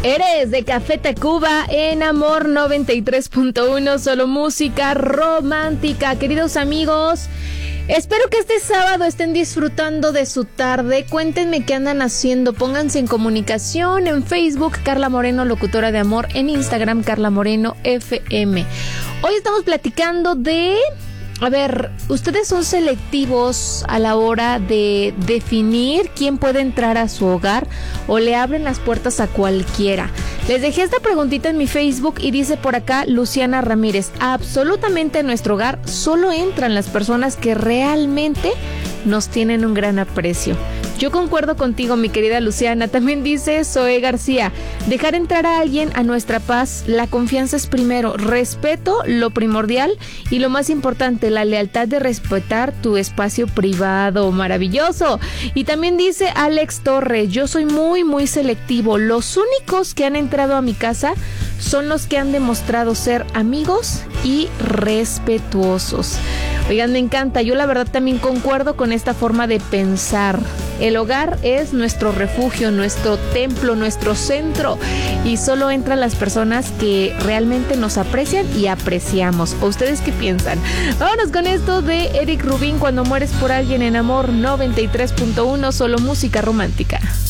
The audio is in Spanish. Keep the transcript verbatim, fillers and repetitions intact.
Eres de Café Tacuba en Amor noventa y tres punto uno, solo música romántica. Queridos amigos, espero que este sábado estén disfrutando de su tarde. Cuéntenme qué andan haciendo, pónganse en comunicación en Facebook, Carla Moreno, locutora de amor, en Instagram, Carla Moreno F M. Hoy estamos platicando de... A ver, ¿ustedes son selectivos a la hora de definir quién puede entrar a su hogar o le abren las puertas a cualquiera? Les dejé esta preguntita en mi Facebook y dice por acá Luciana Ramírez: absolutamente en nuestro hogar solo entran las personas que realmente nos tienen un gran aprecio. Yo concuerdo contigo, mi querida Luciana. También dice Zoe García: dejar entrar a alguien a nuestra paz, la confianza es primero, respeto lo primordial y lo más importante, la lealtad de respetar tu espacio privado. Maravilloso. Y también dice Alex Torres: yo soy muy muy selectivo, los únicos que han entrado a mi casa son los que han demostrado ser amigos y respetuosos. Oigan, me encanta. Yo la verdad también concuerdo con esta forma de pensar. El hogar es nuestro refugio, nuestro templo, nuestro centro, y solo entran las personas que realmente nos aprecian y apreciamos. ¿O ustedes qué piensan? Vámonos con esto de Eric Rubin, Cuando mueres por alguien, en Amor noventa y tres punto uno, solo música romántica.